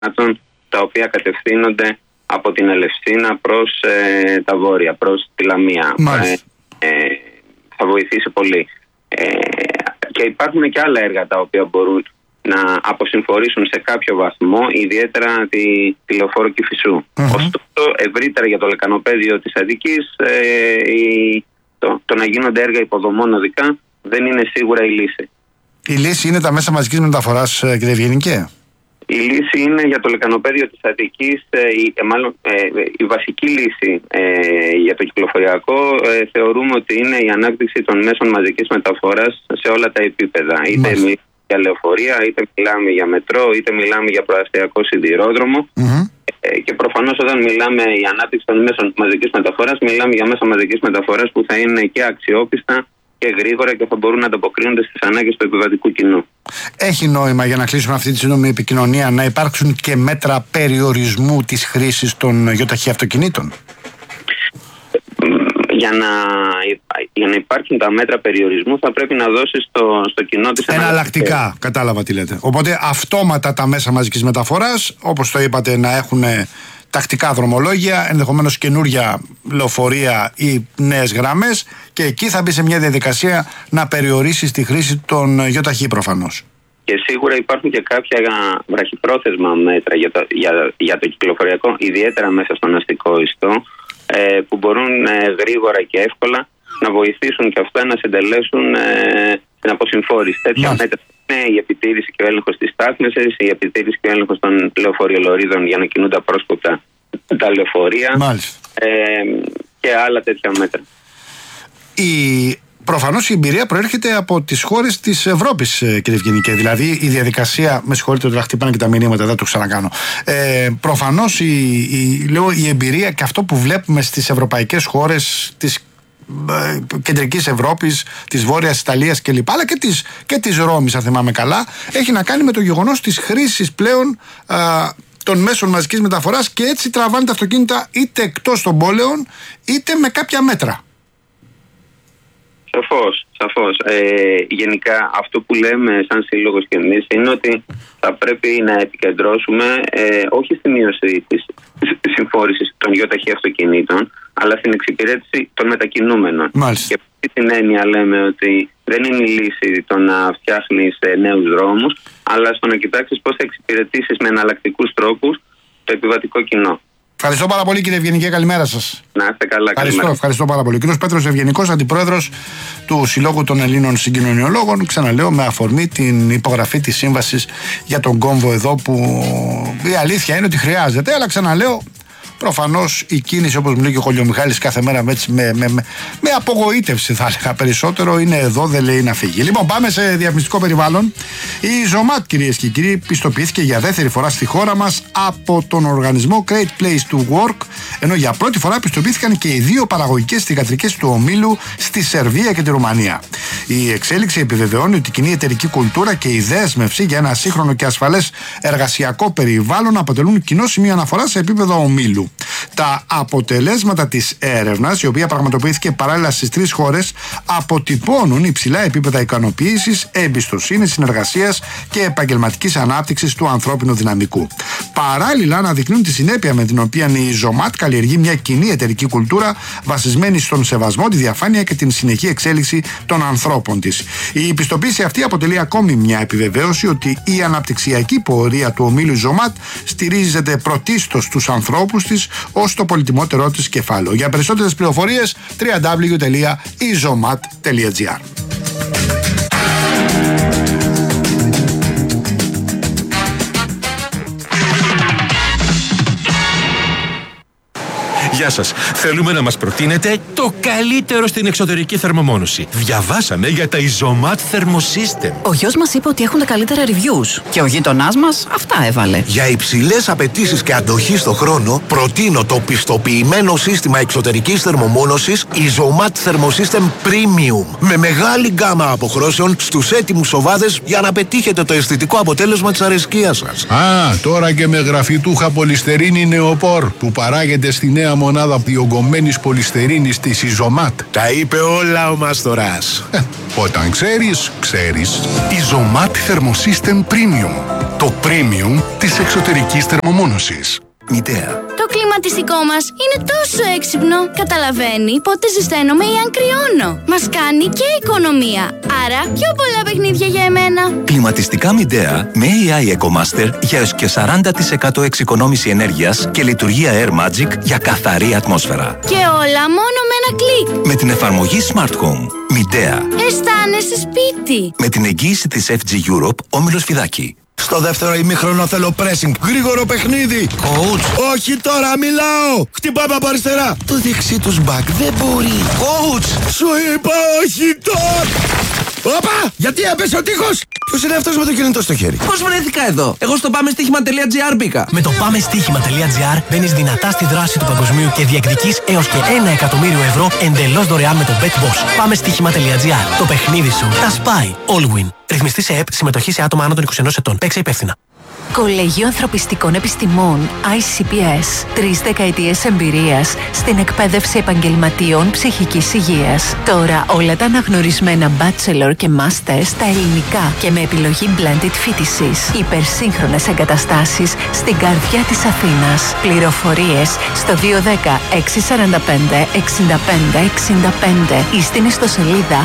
τα οποία κατευθύνονται από την Ελευσίνα προς τα βόρεια, προς τη Λαμία. Θα βοηθήσει πολύ. Και υπάρχουν και άλλα έργα τα οποία μπορούν να αποσυμφορήσουν σε κάποιο βαθμό, ιδιαίτερα τη λεωφόρο Κηφισού. Ωστόσο, ευρύτερα για το λεκανοπέδιο της Αττικής, το να γίνονται έργα υποδομών οδικά δεν είναι σίγουρα η λύση. Η λύση είναι τα μέσα μαζικής μεταφοράς, κύριε Ευγενικέ? Η λύση είναι για το λεκανοπέδιο της Αττικής, η βασική λύση για το κυκλοφοριακό θεωρούμε ότι είναι η ανάπτυξη των μέσων μαζικής μεταφοράς σε όλα τα επίπεδα. Είτε μιλάμε για λεωφορεία, είτε μιλάμε για μετρό, είτε μιλάμε για προαστιακό σιδηρόδρομο. Και προφανώς όταν μιλάμε για ανάπτυξη των μέσων μαζικής μεταφοράς, μιλάμε για μέσα μαζικής μεταφοράς που θα είναι και αξιόπιστα και γρήγορα και θα μπορούν να ανταποκρίνονται στις ανάγκες του επιβατικού κοινού. Έχει νόημα, για να κλείσουμε αυτή τη σύντομη επικοινωνία, να υπάρξουν και μέτρα περιορισμού της χρήσης των ΙΟΤΑΧΗ αυτοκινήτων? Για να υπάρχουν τα μέτρα περιορισμού θα πρέπει να δώσει στο κοινό της εναλλακτικά. Κατάλαβα τι λέτε. Οπότε αυτόματα τα μέσα μαζικής μεταφοράς, όπως το είπατε, να έχουν τακτικά δρομολόγια, ενδεχομένως καινούρια λεωφορεία ή νέες γραμμές, και εκεί θα μπει σε μια διαδικασία να περιορίσει τη χρήση των ΙΟΤΑΧΗ προφανώς. Και σίγουρα υπάρχουν και κάποια βραχυπρόθεσμα μέτρα για το κυκλοφοριακό, ιδιαίτερα μέσα στον αστικό ιστό, που μπορούν γρήγορα και εύκολα να βοηθήσουν και αυτά να συντελέσουν την αποσυμφόρηση. Τέτοια μέτρα είναι η επιτήρηση και ο έλεγχος της στάθμευσης, η επιτήρηση και ο έλεγχος των λεωφοριολωρίδων για να κινούνται απρόσκοπτα τα λεωφορεία, και άλλα τέτοια μέτρα. Προφανώς η εμπειρία προέρχεται από τις χώρες της Ευρώπης, κύριε Ευγενικέ. Δηλαδή η διαδικασία, με συγχωρείτε ότι χτυπάνε και τα μηνύματα, δεν το ξανακάνω. Προφανώς η εμπειρία και αυτό που βλέπουμε στις ευρωπαϊκές χώρες της κεντρικής Ευρώπης, της Βόρειας Ιταλίας κλπ, αλλά και της Ρώμης, αν θυμάμαι καλά, έχει να κάνει με το γεγονός της χρήσης πλέον των μέσων μαζικής μεταφοράς, και έτσι τραβάνε τα αυτοκίνητα είτε εκτός των πόλεων είτε με κάποια μέτρα. Σαφώς. Γενικά αυτό που λέμε σαν σύλλογος και εμείς είναι ότι θα πρέπει να επικεντρώσουμε όχι στη μείωση της συμφόρησης των ΙΟΤΑΧΗ αυτοκινήτων, αλλά στην εξυπηρέτηση των μετακινούμενων. Μάλιστα. Και αυτή την έννοια λέμε ότι δεν είναι η λύση το να φτιάχνεις νέους δρόμους, αλλά στο να κοιτάξεις πώς θα εξυπηρετήσεις με εναλλακτικούς τρόπους το επιβατικό κοινό. Ευχαριστώ πάρα πολύ, κύριε Ευγενικέ, καλημέρα σας. Να είστε καλά. Ευχαριστώ πάρα πολύ. Ο κύριος Πέτρος Ευγενικός, αντιπρόεδρος του Συλλόγου των Ελλήνων Συγκοινωνιολόγων, ξαναλέω, με αφορμή την υπογραφή της σύμβασης για τον κόμβο εδώ, που η αλήθεια είναι ότι χρειάζεται, αλλά ξαναλέω, προφανώς η κίνηση, όπως μου λέει και ο Χολιομιχάλης κάθε μέρα, με απογοήτευση θα έλεγα περισσότερο, είναι εδώ, δεν λέει να φύγει. Λοιπόν, πάμε σε διαφημιστικό περιβάλλον. Η Ζωμάτ, κυρίες και κύριοι, πιστοποιήθηκε για δεύτερη φορά στη χώρα μας από τον οργανισμό Great Place to Work, ενώ για πρώτη φορά πιστοποιήθηκαν και οι δύο παραγωγικές θυγατρικές του ομίλου στη Σερβία και τη Ρουμανία. Η εξέλιξη επιβεβαιώνει ότι η κοινή εταιρική κουλτούρα και η δέσμευση για ένα σύγχρονο και ασφαλές εργασιακό περιβάλλον αποτελούν κοινό σημείο αναφορά σε επίπεδο ομίλου. Τα αποτελέσματα της έρευνας, η οποία πραγματοποιήθηκε παράλληλα στις 3 χώρες, αποτυπώνουν υψηλά επίπεδα ικανοποίησης, εμπιστοσύνης, συνεργασίας και επαγγελματικής ανάπτυξης του ανθρώπινου δυναμικού. Παράλληλα, αναδεικνύουν τη συνέπεια με την οποία η Ζωμάτ καλλιεργεί μια κοινή εταιρική κουλτούρα βασισμένη στον σεβασμό, τη διαφάνεια και την συνεχή εξέλιξη των ανθρώπων της. Η πιστοποίηση αυτή αποτελεί ακόμη μια επιβεβαίωση ότι η αναπτυξιακή πορεία του ομίλου Ζωμάτ στηρίζεται πρωτίστως στους ανθρώπους της ως το πολυτιμότερό της κεφάλαιο. Για περισσότερες πληροφορίες www.izomat.gr. Γεια σας. Θέλουμε να μας προτείνετε το καλύτερο στην εξωτερική θερμομόνωση. Διαβάσαμε για τα Izomat Thermosystem. Ο γιος μας είπε ότι έχουν τα καλύτερα reviews. Και ο γείτονάς μας αυτά έβαλε. Για υψηλές απαιτήσεις και αντοχή στο χρόνο, προτείνω το πιστοποιημένο σύστημα εξωτερικής θερμομόνωσης Izomat Thermosystem Premium. Με μεγάλη γκάμα αποχρώσεων στους έτοιμους οβάδες για να πετύχετε το αισθητικό αποτέλεσμα της αρεσκίας σας. Τώρα και με γραφιτούχα πολυστερίνη νεοπόρ που παράγεται στη Νέα Μονάδα μονάδα διογκωμένης πολυστερίνης της Ιζωμάτ. Τα είπε όλα ο Μάστορας. Όταν ξέρεις, ξέρεις. Ιζωμάτ Thermosystem Premium. Το premium της εξωτερικής θερμομόνωσης. Μητέα. Το κλιματιστικό μας είναι τόσο έξυπνο. Καταλαβαίνει πότε ζεσταίνομαι ή αν κρυώνω. Μας κάνει και οικονομία. Άρα πιο πολλά παιχνίδια για εμένα. Κλιματιστικά Μητέα με AI EcoMaster για έως και 40% εξοικονόμηση ενέργειας και λειτουργία Air Magic για καθαρή ατμόσφαιρα. Και όλα μόνο με ένα κλικ. Με την εφαρμογή Smart Home. Μητέα. Αισθάνεσαι σπίτι. Με την εγγύηση της FG Europe, Όμιλος Φιδάκη. Στο δεύτερο ημίχρονο θέλω pressing. Γρήγορο παιχνίδι. Coach. Όχι τώρα, μιλάω. Χτυπάμε από αριστερά. Το δεξί τους μπακ δεν μπορεί. Coach. Σου είπα όχι τώρα. Όπα! Γιατί έπεσε ο τείχος! Ποιος είναι αυτός με το κινητό στο χέρι? Πώς βρέθηκα εδώ? Εγώ στο πάμεστοίχημα.gr μπήκα. Με το πάμεστοίχημα.gr μπαίνεις δυνατά στη δράση του παγκοσμίου και διεκδικείς έως και 1 εκατομμύριο ευρώ εντελώς δωρεάν με το BetBoss. Πάμεστοίχημα.gr. Το παιχνίδι σου τα σπάει. Allwin. Ρυθμιστή σε ΕΠ, συμμετοχή σε άτομα άνω των 21 ετών. Παίξε υπεύθυνα. Κολέγιο Ανθρωπιστικών Επιστημών ICPS. 3 δεκαετίες εμπειρίας στην εκπαίδευση επαγγελματίων ψυχικής υγείας. Τώρα όλα τα αναγνωρισμένα bachelor και master στα ελληνικά και με επιλογή blended φοιτησης. Υπερσύγχρονες εγκαταστάσεις στην καρδιά της Αθήνας. Πληροφορίες στο 210 645 65 65 ή στην ιστοσελίδα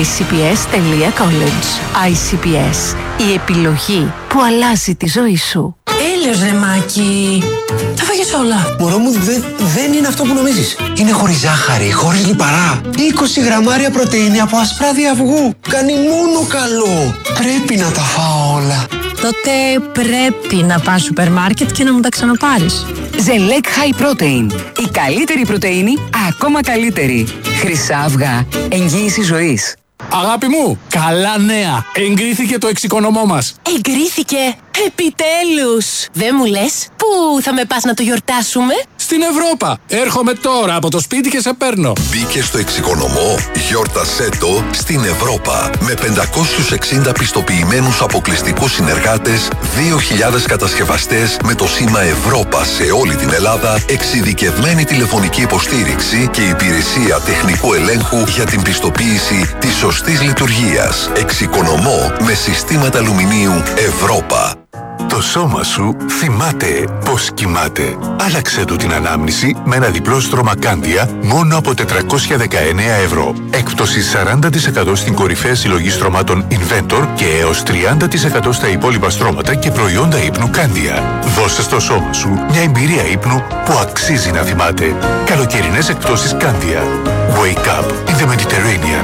icps.college. ICPS. Η επιλογή που αλλάζει τη ζωή σου. Έλεος ρε Μάκη. Τα φάγες όλα. Μωρό μου δεν είναι αυτό που νομίζεις. Είναι χωρίς ζάχαρη, χωρίς λιπαρά. 20 γραμμάρια πρωτεΐνη από ασπράδι αυγού. Κάνει μόνο καλό. Πρέπει να τα φάω όλα. Τότε πρέπει να πας σούπερ μάρκετ και να μου τα ξαναπάρεις. Zelec High Protein. Η καλύτερη πρωτεΐνη, ακόμα καλύτερη. Χρυσά αυγά. Εγγύηση ζωής. Αγάπη μου, καλά νέα. Εγκρίθηκε το εξοικονομώ μας. Εγκρίθηκε. Επιτέλους. Δεν μου λες πού θα με πας να το γιορτάσουμε? Στην Ευρώπα. Έρχομαι τώρα από το σπίτι και σε παίρνω. Μπήκε στο εξοικονομώ, γιόρτασέ το στην Ευρώπα. Με 560 πιστοποιημένους αποκλειστικούς συνεργάτες, 2.000 κατασκευαστές με το σήμα Ευρώπα σε όλη την Ελλάδα, εξειδικευμένη τηλεφωνική υποστήριξη και υπηρεσία τεχνικού ελέγχου για την πιστοποίηση της σωστής λειτουργίας. Εξοικονομώ με συστήματα αλουμινίου Ευρώπα. Το σώμα σου θυμάται πως κοιμάται. Άλλαξε του την ανάμνηση με ένα διπλό στρώμα Κάντια μόνο από 419 ευρώ. Έκπτωση 40% στην κορυφαία συλλογή στρωμάτων Inventor και έως 30% στα υπόλοιπα στρώματα και προϊόντα ύπνου Κάντια. Δώσε στο σώμα σου μια εμπειρία ύπνου που αξίζει να θυμάται. Καλοκαιρινές εκπτώσεις Κάντια. Wake up in the Mediterranean.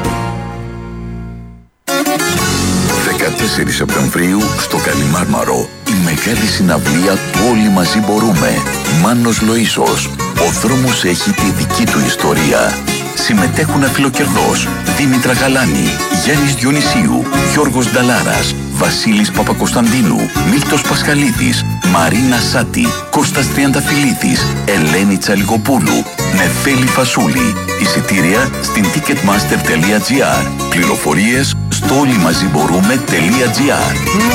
14 Σεπτεμβρίου στο Καλιμάρμαρο η μεγάλη συναυλία του Όλοι Μαζί Μπορούμε. Μάνος Λοΐσος. Ο δρόμος έχει τη δική του ιστορία. Συμμετέχουν Αφιλοκερδός, Δήμητρα Γαλάνη, Γιάννης Διονυσίου, Γιώργος Νταλάρας, Βασίλης Παπακοσταντίνου, Μίλτος Πασχαλίδης, Μαρίνα Σάτη, Κώστας Τριανταφυλλίδης, Ελένη Τσαλιγοπούλου, Νεφέλη Φασούλη. Εισιτήρια στην ticketmaster.gr. Πληροφορίες στο όλημαζιμπορούμε.gr.